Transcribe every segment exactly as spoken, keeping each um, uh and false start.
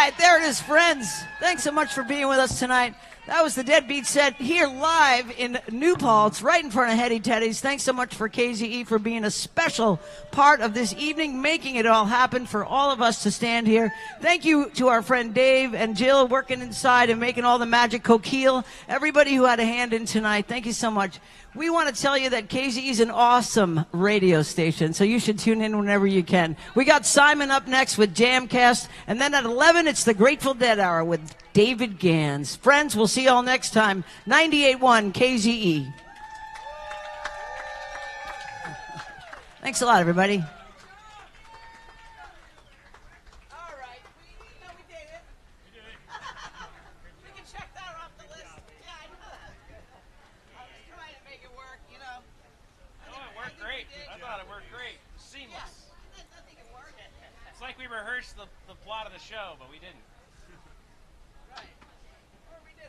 right, there it is, friends. Thanks so much for being with us tonight. That was the Deadbeat set here live in New Paltz, right in front of Hetty Teddy's. Thanks so much for K Z E for being a special part of this evening, making it all happen for all of us to stand here. Thank you to our friend Dave and Jill working inside and making all the magic coquille. Everybody who had a hand in tonight, thank you so much. We want to tell you that K Z E is an awesome radio station, so you should tune in whenever you can. We got Simon up next with Jamcast, and then at eleven, it's the Grateful Dead Hour with David Gans. Friends, we'll see you all next time. ninety-eight point one K Z E. Thanks a lot, everybody. Rehearsed the, the plot of the show, but we didn't. Right. Or we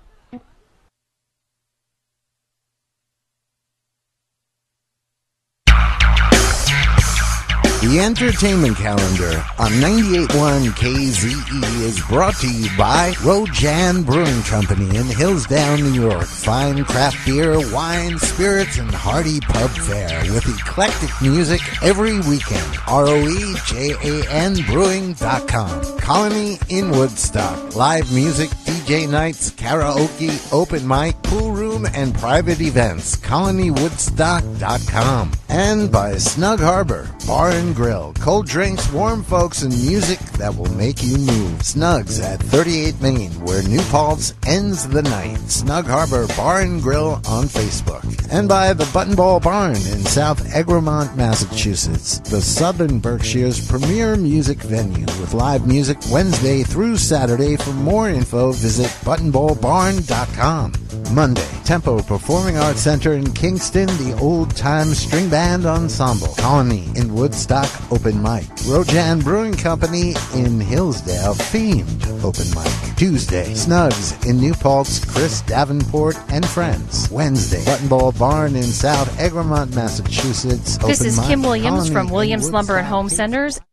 didn't. The entertainment calendar on ninety-eight point one K Z E is brought to you by Rojan Brewing Company in Hillsdale, New York. Fine craft beer, wine, spirits, and hearty pub fare with eclectic music every weekend. R O E J A N Brewing dot com. Colony in Woodstock. Live music, D J nights, karaoke, open mic, pool room, and private events. Colony Woodstock dot com. And by Snug Harbor Bar and Grill. Cold drinks, warm folks, and music that will make you move. Snugs at thirty-eight Main, where New Paltz ends the night. Snug Harbor Bar and Grill on Facebook. And by the Buttonball Barn in South Egremont, Massachusetts, the Southern Berkshire's premier music venue with live music Wednesday through Saturday. For more info, visit buttonball barn dot com. Monday, Tempo Performing Arts Center in Kingston, the Old Time String Band Ensemble. Colony in Woodstock, open mic. Rojan Brewing Company in Hillsdale, themed open mic. Tuesday, Snugs in New Paltz, Chris Davenport and Friends. Wednesday, Buttonball Barn in South Egremont, Massachusetts, open This is mic. Kim Williams Colony from Williams in Lumber and Woodstock. Home Centers,